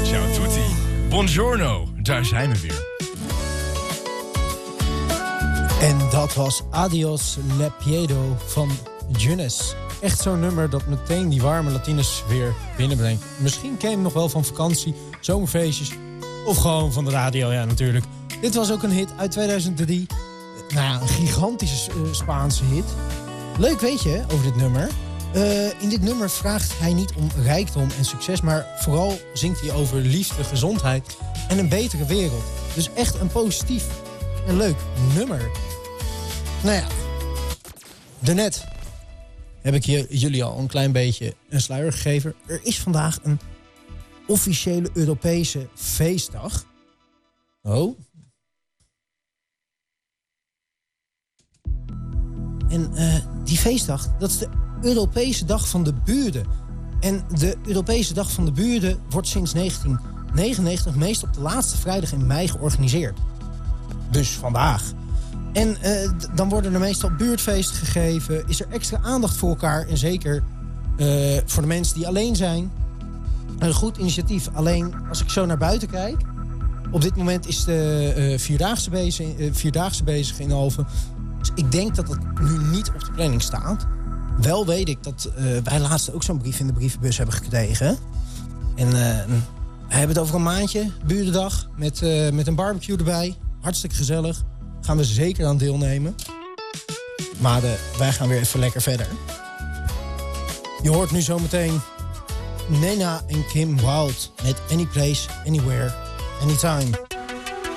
Ciao tutti. Buongiorno. Daar zijn we weer. En dat was Adios Le Piedo van Junes. Echt zo'n nummer dat meteen die warme Latines weer binnenbrengt. Misschien ken je hem nog wel van vakantie, zomerfeestjes of gewoon van de radio, ja natuurlijk. Dit was ook een hit uit 2003. Nou ja, een gigantische Spaanse hit. Leuk weet je over dit nummer. In dit nummer vraagt hij niet om rijkdom en succes, maar vooral zingt hij over liefde, gezondheid en een betere wereld. Dus echt een positief en leuk nummer. Nou ja, daarnet heb ik jullie al een klein beetje een sluier gegeven. Er is vandaag een officiële Europese feestdag. Oh. En die feestdag, dat is de Europese Dag van de Buurden. En de Europese Dag van de Buurden wordt sinds 1999 meest op de laatste vrijdag in mei georganiseerd. Dus vandaag. En dan worden er meestal buurtfeesten gegeven. Is er extra aandacht voor elkaar. En zeker voor de mensen die alleen zijn. Een goed initiatief. Alleen als ik zo naar buiten kijk. Op dit moment is de Vierdaagse bezig in Alphen. Dus ik denk dat het nu niet op de planning staat. Wel weet ik dat wij laatst ook zo'n brief in de brievenbus hebben gekregen. En we hebben het over een maandje. Buurdendag. Met een barbecue erbij. Hartstikke gezellig. Gaan we zeker aan deelnemen. Maar wij gaan weer even lekker verder. Je hoort nu zometeen Nena en Kim Wilde met Any Place, Anywhere, Anytime.